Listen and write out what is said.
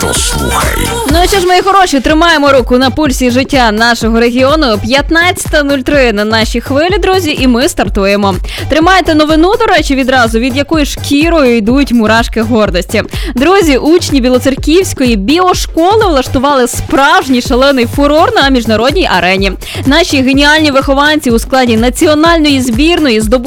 Просто слухай. Ну що ж, мої хороші, тримаємо руку на пульсі життя нашого регіону. 15:03 на нашій хвилі, друзі, і ми стартуємо. Тримайте новину, до речі, відразу, від якої шкірою йдуть мурашки гордості. Друзі, учні Білоцерківської біошколи влаштували справжній шалений фурор на міжнародній арені. Наші геніальні вихованці у складі національної збірної здобули